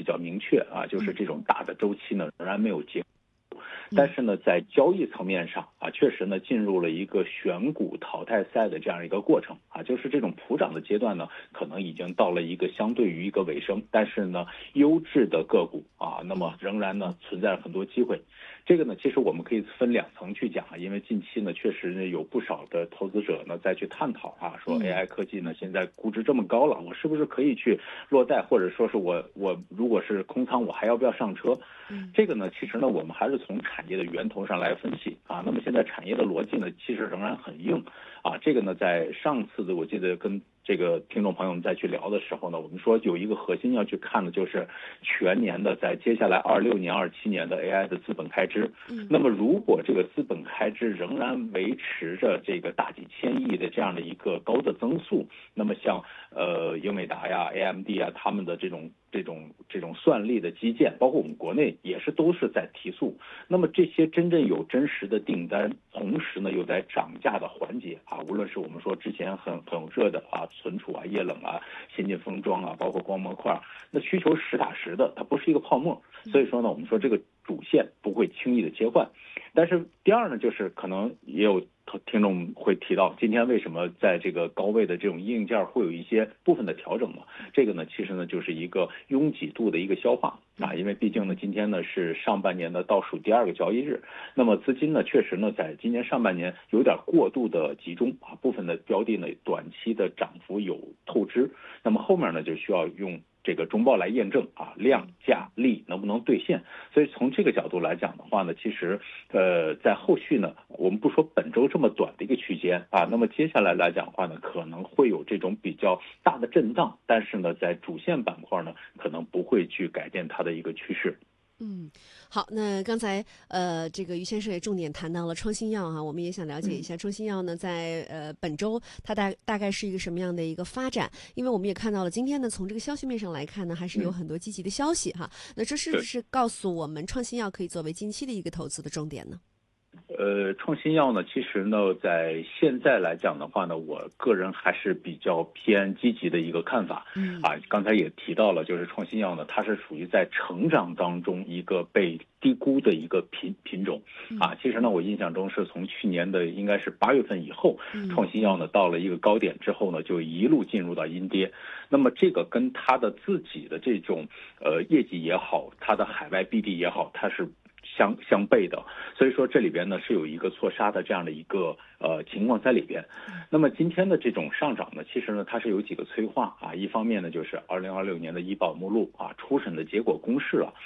较明确啊，就是这种大的周期呢仍然没有结束。但是呢，在交易层面上啊，确实呢进入了一个选股淘汰赛的这样一个过程啊，就是这种普涨的阶段呢，可能已经到了一个相对于一个尾声，但是呢，优质的个股啊，那么仍然呢存在很多机会。这个呢，其实我们可以分两层去讲啊，因为近期呢，确实呢有不少的投资者呢再去探讨啊，说 AI 科技呢现在估值这么高了，我是不是可以去落袋，或者说是我如果是空仓，我还要不要上车？这个呢，其实呢，我们还是从产业的源头上来分析啊。那么现在产业的逻辑呢，其实仍然很硬啊。这个呢，在上次的我记得跟这个听众朋友们再去聊的时候呢，我们说有一个核心要去看的就是全年的在接下来26年、27年的 AI 的资本开支。那么如果这个资本开支仍然维持着这个大几千亿的这样的一个高的增速，那么像英伟达呀、AMD 啊，他们的这种算力的基建，包括我们国内也是都是在提速。那么这些真正有真实的订单，同时呢又在涨价的环节啊，无论是我们说之前很热的啊存储啊、液冷啊、先进封装啊，包括光模块，那需求实打实的，它不是一个泡沫。所以说呢，我们说这个主线不会轻易的切换。但是第二呢，就是可能也有听众会提到，今天为什么在这个高位的这种硬件会有一些部分的调整呢？这个呢，其实呢就是一个拥挤度的一个消化啊，因为毕竟呢，今天呢是上半年的倒数第2个交易日，那么资金呢确实呢在今年上半年有点过度的集中啊，部分的标的呢短期的涨幅有透支，那么后面呢就需要用这个中报来验证啊，量价利能不能兑现。所以从这个角度来讲的话呢，其实在后续呢，我们不说本周这么短的一个区间啊，那么接下来来讲的话呢，可能会有这种比较大的震荡，但是呢，在主线板块呢，可能不会去改变它的一个趋势。 好，那刚才这个于先生也重点谈到了创新药哈，我们也想了解一下创新药呢，在本周它大概是一个什么样的一个发展？因为我们也看到了今天呢，从这个消息面上来看呢，还是有很多积极的消息哈。那这是不是告诉我们创新药可以作为近期的一个投资的重点呢？ 创新药呢，其实呢，在现在来讲的话呢，我个人还是比较偏积极的一个看法。刚才也提到了，就是创新药呢，它是属于在成长当中一个被低估的一个品种啊。其实呢，我印象中是从去年的应该是8月份以后，创新药呢到了一个高点之后呢，就一路进入到阴跌。那么这个跟它的自己的这种业绩也好，它的海外 BD 也好，它是相悖的，所以说这里边呢是有一个错杀的这样的一个情况在里边。那么今天的这种上涨呢，其实呢它是有几个催化啊，一方面呢就是2026年的医保目录啊初审的结果公示了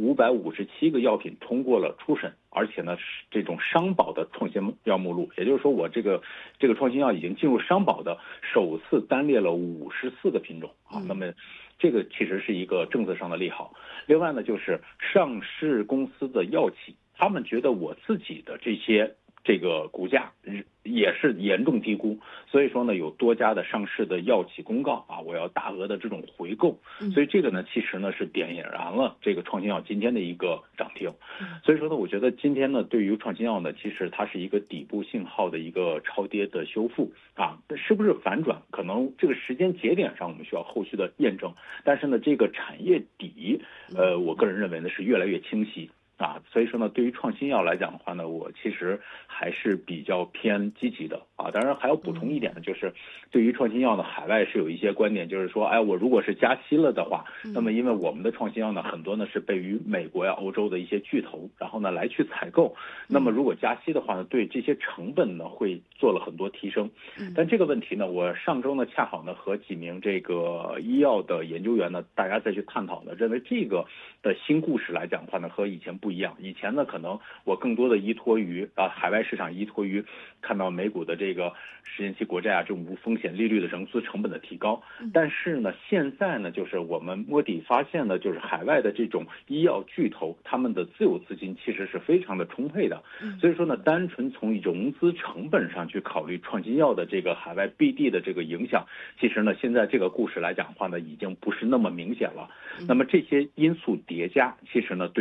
，557个药品通过了初审，而且呢这种商保的创新药目录，也就是说我这个创新药已经进入商保的，首次单列了54个品种啊，那么这个其实是一个政策上的利好。另外呢，就是上市公司的药企，他们觉得我自己的这个股价也是严重低估，所以说呢，有多家的上市的药企公告啊，我要大额的这种回购，所以这个呢，其实呢是点燃了这个创新药今天的一个涨停。所以说呢，我觉得今天呢，对于创新药呢，其实它是一个底部信号的一个超跌的修复啊，是不是反转？可能这个时间节点上我们需要后续的验证，但是呢，这个产业底，我个人认为呢是越来越清晰。啊，所以说呢，对于创新药来讲的话呢，我其实还是比较偏积极的啊。当然还要补充一点呢，就是对于创新药呢，海外是有一些观点，就是说，哎，我如果是加息了的话，那么因为我们的创新药呢，很多呢是被于美国呀、欧洲的一些巨头，然后呢来去采购。那么如果加息的话呢，对这些成本呢会做了很多提升。但这个问题呢，我上周呢恰好呢和几名这个医药的研究员呢，大家再去探讨呢，认为这个的新故事来讲的话呢，和以前不一样。以前呢，可能我更多的依托于海外市场，依托于看到美股的这个10年期国债啊这种无风险利率的融资成本的提高。但是呢，现在呢，就是我们摸底发现呢，就是海外的这种医药巨头，他们的自有资金其实是非常的充沛的。所以说呢，单纯从融资成本上去考虑创新药的这个海外 BD 的这个影响，其实呢，现在这个故事来讲的话呢，已经不是那么明显了。那么这些因素叠加，其实呢，对于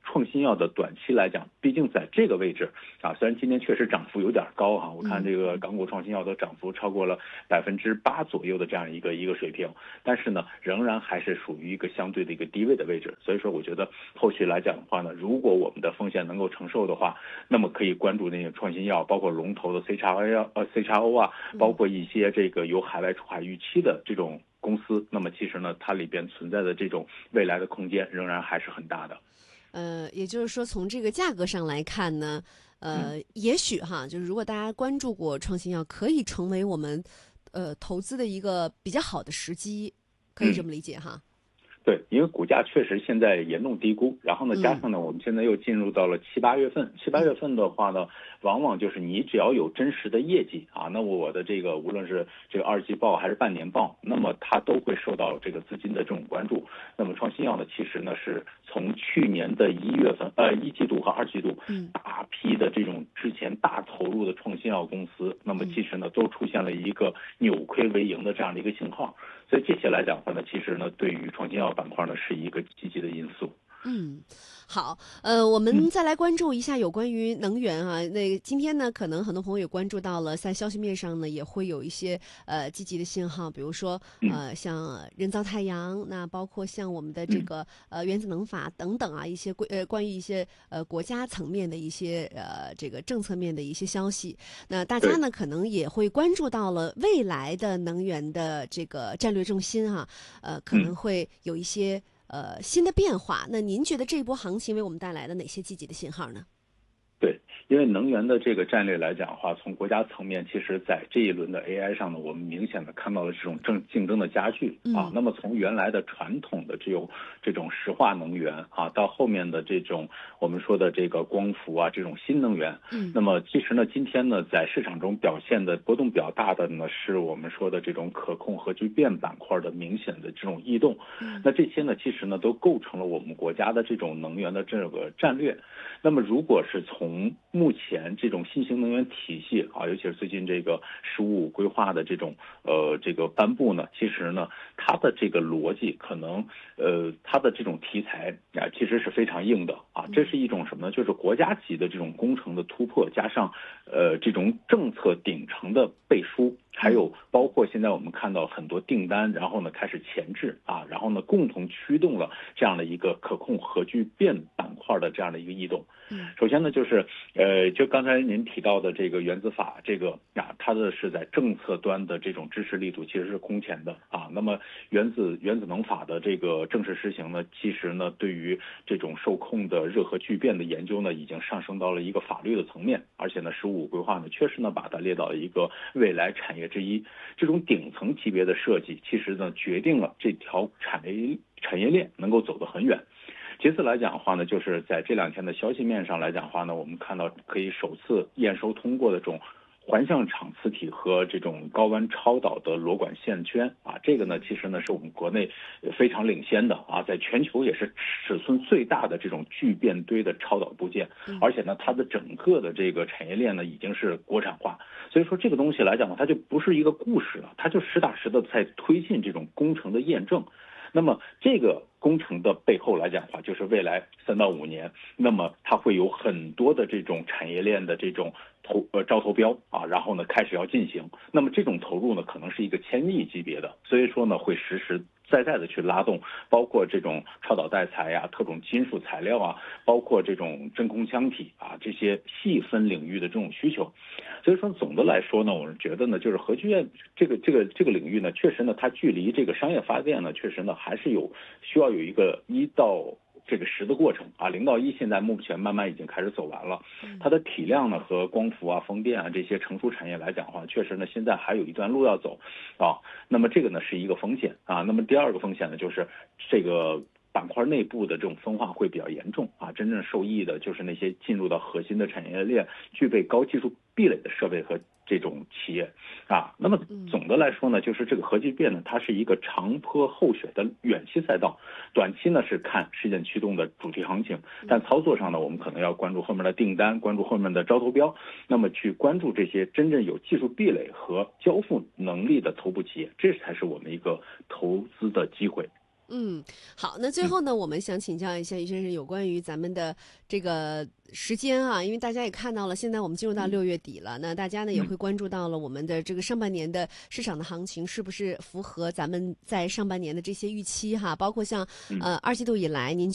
创新药的短期来讲，毕竟在这个位置啊，虽然今天确实涨幅有点高哈，我看这个港股创新药的涨幅超过了8%左右的这样一个水平，但是呢，仍然还是属于一个相对的一个低位的位置。所以说，我觉得后续来讲的话呢，如果我们的风险能够承受的话，那么可以关注那些创新药，包括龙头的 CXO 啊，包括一些这个有海外出海预期的这种公司，那么其实呢，它里边存在的这种未来的空间仍然还是很大的。 也就是说，从这个价格上来看呢，也许哈，就是如果大家关注过创新药，可以成为我们投资的一个比较好的时机，可以这么理解哈。 对，因为股价确实现在严重低估，然后呢，加上呢，我们现在又进入到了7、8月份，7、8月份的话呢，往往就是你只要有真实的业绩啊，那我的这个无论是这个2季报还是半年报，那么它都会受到这个资金的这种关注。那么创新药呢，其实呢是从去年的1月份1季度和2季度，大批的这种之前大投入的创新药公司，那么其实呢都出现了一个扭亏为盈的这样的一个情况。所以这些来讲的话呢，其实呢，对于创新药板块呢是一个积极的因素。 好，我们再来关注一下有关于能源啊。那今天呢，可能很多朋友也关注到了，在消息面上呢，也会有一些积极的信号，比如说像人造太阳，那包括像我们的这个原子能法等等啊，一些关于一些国家层面的一些这个政策面的一些消息。那大家呢，可能也会关注到了未来的能源的这个战略重心哈，可能会有一些新的变化。那您觉得这一波行情为我们带来了哪些积极的信号呢？ 对，因为能源的这个战略来讲的话，从国家层面，其实在这一轮的 AI 上呢，我们明显的看到了这种竞争的加剧啊。那么从原来的传统的这种石化能源啊，到后面的这种我们说的这个光伏啊，这种新能源，那么其实呢，今天呢，在市场中表现的波动比较大的呢，是我们说的这种可控核聚变板块的明显的这种异动。那这些呢，其实呢，都构成了我们国家的这种能源的这个战略。那么如果是从目前这种新型能源体系啊，尤其是最近这个“15+5”规划的这种这个颁布呢，其实呢，它的这个逻辑可能它的这种题材啊，其实是非常硬的啊。这是一种什么呢？就是国家级的这种工程的突破，加上这种政策顶层的背书，还有包括现在我们看到很多订单，然后呢开始前置啊，然后呢共同驱动了这样的一个可控核聚变板块的这样的一个异动。首先呢，就是就刚才您提到的这个原子法，这个啊，它的是在政策端的这种支持力度其实是空前的啊。那么原子能法的这个正式实行呢，其实呢，对于这种受控的热核聚变的研究呢，已经上升到了一个法律的层面，而且呢，“15+5”规划呢，确实呢把它列到了一个未来产业之一。这种顶层级别的设计，其实呢，决定了这条产业链能够走得很远。其次来讲的话呢，就是在这2天的消息面上来讲的话呢，我们看到可以首次验收通过的这种环象场磁体和这种高温超导的螺管线圈啊，这个呢其实呢是我们国内非常领先的啊，在全球也是尺寸最大的这种聚变堆的超导部件，而且呢它的整个的这个产业链呢已经是国产化，所以说这个东西来讲呢，它就不是一个故事了，它就实打实的在推进这种工程的验证。那么这个工程的背后来讲的话，就是未来3到5年，那么它会有很多的这种产业链的这种招投标啊，然后呢开始要进行，那么这种投入呢可能是一个1000亿级别的，所以说呢会实实在在的去拉动，包括这种超导带材呀、特种金属材料啊，包括这种真空腔体啊这些细分领域的这种需求。所以说总的来说呢，我是觉得呢，就是核聚变这个领域呢，确实呢它距离这个商业发电呢，确实呢还是需要有一个1到10的过程啊，0到1现在目前慢慢已经开始走完了，它的体量呢和光伏啊、风电啊这些成熟产业来讲的话，确实呢现在还有一段路要走啊。那么这个呢是一个风险啊。那么第二个风险呢就是这个板块内部的这种分化会比较严重啊，真正受益的就是那些进入到核心的产业链、具备高技术壁垒的设备和这种企业啊。那么总的来说呢，就是这个核聚变呢，它是一个长坡厚雪的远期赛道，短期呢是看事件驱动的主题行情，但操作上呢，我们可能要关注后面的订单，关注后面的招投标，那么去关注这些真正有技术壁垒和交付能力的头部企业，这才是我们一个投资的机会。 好，那最后呢，我们想请教一下于先生有关于咱们的这个时间啊，因为大家也看到了，现在我们进入到6月底了，那大家呢也会关注到了我们的这个上半年的市场的行情是不是符合咱们在上半年的这些预期哈，包括像2季度以来您